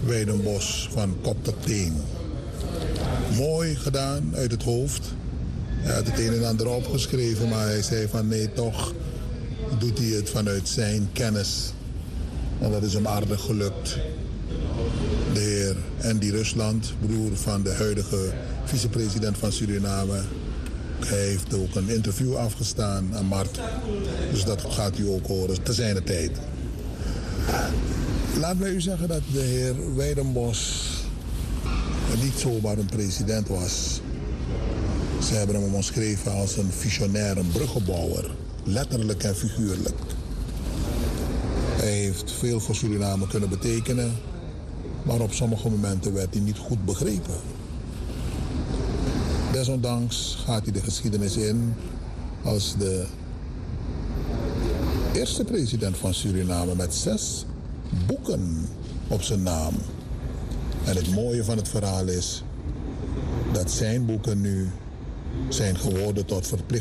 Weidenbos van kop tot teen. Mooi gedaan uit het hoofd. Hij had het een en ander opgeschreven, maar hij zei van nee, toch doet hij het vanuit zijn kennis. En dat is hem aardig gelukt. De heer Andy Rusland, broer van de huidige vicepresident van Suriname. Hij heeft ook een interview afgestaan aan Mart. Dus dat gaat u ook horen, te zijner tijd. Laat mij u zeggen dat de heer Weidenbos niet zomaar een president was. Ze hebben hem omschreven als een visionair, een bruggenbouwer. Letterlijk en figuurlijk. Hij heeft veel voor Suriname kunnen betekenen. Maar op sommige momenten werd hij niet goed begrepen. Desondanks gaat hij de geschiedenis in als de eerste president van Suriname met 6 boeken op zijn naam. En het mooie van het verhaal is dat zijn boeken nu zijn geworden tot verplicht